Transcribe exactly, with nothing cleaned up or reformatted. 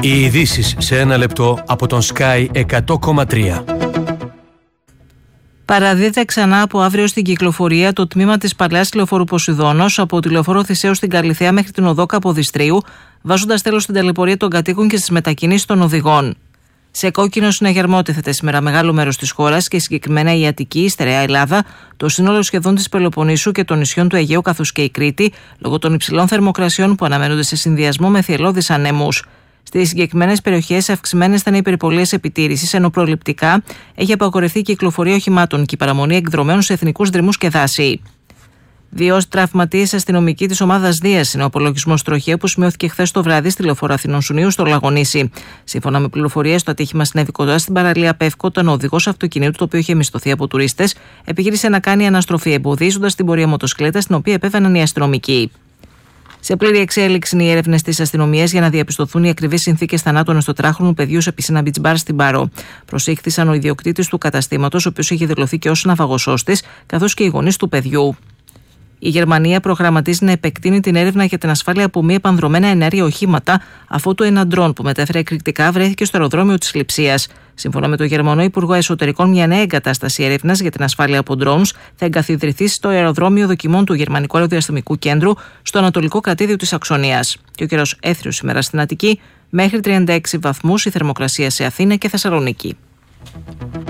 Οι ειδήσεις σε ένα λεπτό από τον Sky εκατό κόμμα τρία. Παραδίδεται ξανά από αύριο στην κυκλοφορία το τμήμα της παλαιάς λεωφόρου Ποσειδώνος από τη λεωφόρο Θησαίου στην Καλιθέα μέχρι την οδό Καποδιστρίου, βάζοντας τέλος στην ταλαιπωρία των κατοίκων και στις μετακινήσεις των οδηγών. Σε κόκκινο συναγερμό τίθεται σήμερα μεγάλο μέρος της χώρας και συγκεκριμένα η Αττική, η Στερεά Ελλάδα, το σύνολο σχεδόν της Πελοποννήσου και των νησιών του Αιγαίου καθώς και η Κρήτη, λόγω των υψηλών θερμοκρασιών που αναμένονται σε συνδυασμό με θυελλώδεις ανέμους. Στις συγκεκριμένες περιοχές αυξημένες θα είναι οι περιπολίες επιτήρησης, ενώ προληπτικά έχει απαγορευτεί η κυκλοφορία οχημάτων και η παραμονή εκδρομένων σε εθνικούς δρυμούς και δάση. Δύο τραυματίες αστυνομικοί της ομάδας Δίας είναι ο απολογισμός τροχαίου που σημειώθηκε χθες το βράδυ στη λεωφόρο Αθηνών Σουνίου στο Λαγονήσι. Σύμφωνα με πληροφορίες, το ατύχημα συνέβη κοντά στην παραλία Πεύκο, όταν ο οδηγός αυτοκινήτου, το οποίο είχε μισθωθεί από τουρίστες, επιχείρησε να κάνει αναστροφή, εμποδίζοντας την πορεία μοτοσυκλέτας, στην οποία επέβαιναν οι αστυνομικοί. Σε πλήρη εξέλιξη είναι οι έρευνες της αστυνομίας για να διαπιστωθούν οι ακριβείς συνθήκες θανάτου ενός τετράχρονου παιδιού σε πισίνα beach bar στην Πάρο. Προσήχθησαν ο ιδιοκτήτης του καταστήματος, ο οποίος είχε δηλωθεί και ως ναυαγοσώστης, καθώς και οι γονείς του παιδιού. Η Γερμανία προγραμματίζει να επεκτείνει την έρευνα για την ασφάλεια από μη επανδρομένα εναέρια οχήματα, αφότου ένα ντρόν που μετέφερε εκρηκτικά βρέθηκε στο αεροδρόμιο της Λειψίας. Σύμφωνα με τον Γερμανό Υπουργό Εσωτερικών, μια νέα εγκατάσταση έρευνας για την ασφάλεια από ντρόουνς θα εγκαθιδρυθεί στο αεροδρόμιο δοκιμών του Γερμανικού Αεροδιαστημικού Κέντρου στο ανατολικό κρατήδιο της Σαξονίας. Και ο καιρός έθριος σήμερα στην Αττική, μέχρι τριάντα έξι βαθμούς η θερμοκρασία σε Αθήνα και Θεσσαλονίκη.